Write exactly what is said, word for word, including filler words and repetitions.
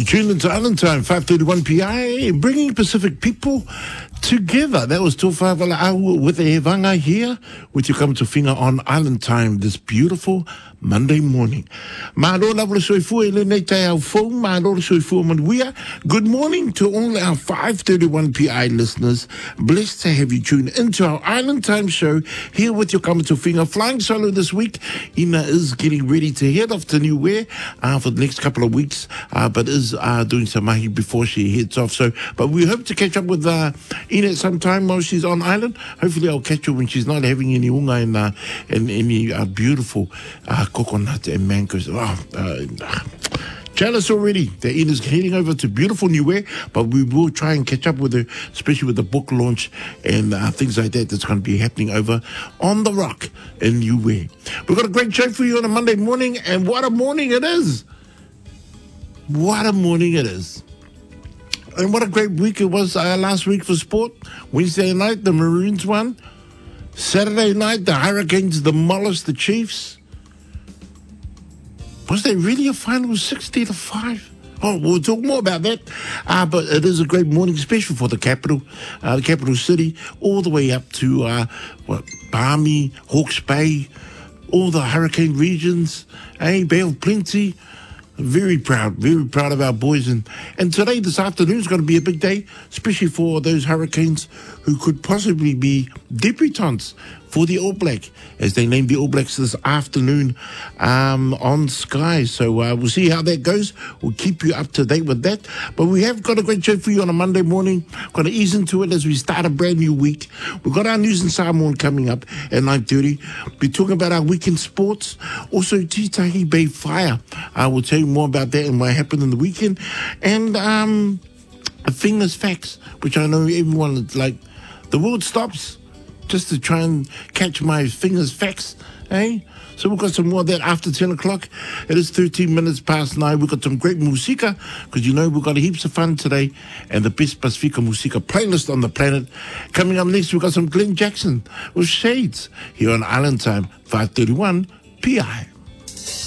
Tuned into Island Time, five thirty-one P I, bringing Pacific people together. That was Tofa Vala'au with a Hevanga here, with you come to Finger on Island Time this beautiful Monday morning. Good morning to all our five thirty-one P I listeners. Blessed to have you tuned into our Island Time show here with you coming to Finger. Flying solo this week. Ina is getting ready to head off to New Ware uh, for the next couple of weeks, uh, but is uh, doing some mahi before she heads off. So, but we hope to catch up with uh, Ina sometime while she's on island. Hopefully I'll catch her when she's not having any unga and, uh, and any uh, beautiful uh, coconut and mangoes. Oh, uh, jealous already that Ina's heading over to beautiful New Ware, but we will try and catch up with her, especially with the book launch and uh, things like that that's going to be happening over on the Rock in New Ware. We've got a great show for you on a Monday morning, and what a morning it is. What a morning it is. And what a great week it was uh, last week for sport. Wednesday night, the Maroons won. Saturday night, the Hurricanes demolished the Chiefs. Was there really a final sixty to five? Oh, we'll talk more about that. Uh, but it is a great morning, especially for the capital, uh, the capital city, all the way up to uh, what, Palmy, Hawke's Bay, all the hurricane regions, eh, Bay of Plenty. Very proud, very proud of our boys. And, and today, this afternoon, is going to be a big day, especially for those Hurricanes who could possibly be debutants for the All Black, as they name the All Blacks this afternoon um, on Sky. So uh, we'll see how that goes. We'll keep you up to date with that. But we have got a great show for you on a Monday morning. Going to ease into it as we start a brand new week. We've got our news in Samoan coming up at nine thirty. We're talking about our weekend sports. Also, Titahi Bay Fire. I will tell you more about that and what happened in the weekend. And um, Fingers Facts, which I know everyone is like, the world stops just to try and catch my fingers facts, eh? So we've got some more of that after ten o'clock. It is thirteen minutes past nine. We've got some great musika, because you know we've got heaps of fun today, and the best Pacifica musika playlist on the planet. Coming up next, we've got some Glenn Jackson with Shades here on Island Time, five thirty-one P I.